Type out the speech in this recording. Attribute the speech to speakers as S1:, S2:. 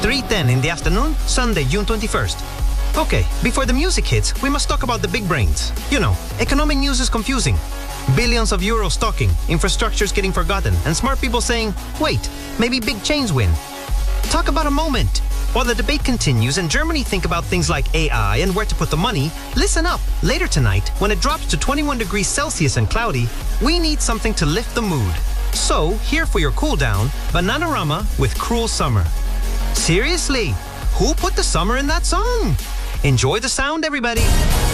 S1: 3:10 in the afternoon, Sunday, June 21st. Okay, before the music hits, we must talk about the big brains. You know, economic news is confusing. Billions of euros talking, infrastructure's getting forgotten, and smart people saying, wait, maybe big chains win. Talk about a moment. While the debate continues and Germany think about things like AI and where to put the money, listen up. Later tonight, when it drops to 21 degrees Celsius and cloudy, we need something to lift the mood. So, here for your cool down, Bananarama with Cruel Summer. Seriously, who put the summer in that song? Enjoy the sound, everybody.